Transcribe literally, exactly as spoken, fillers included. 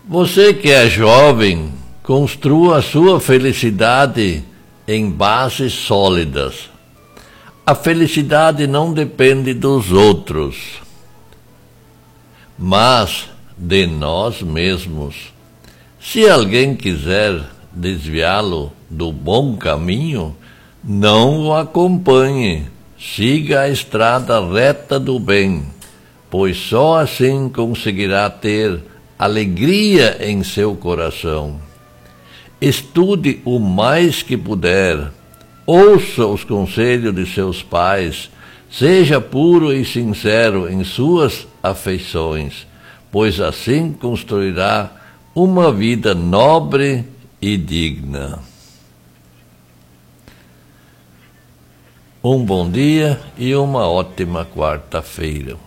Você que é jovem, construa a sua felicidade em bases sólidas. A felicidade não depende dos outros, mas de nós mesmos. Se alguém quiser desviá-lo do bom caminho, não o acompanhe. Siga a estrada reta do bem, pois só assim conseguirá ter alegria em seu coração. Estude o mais que puder, ouça os conselhos de seus pais, seja puro e sincero em suas afeições, pois assim construirá uma vida nobre e digna. Um bom dia e uma ótima quarta-feira.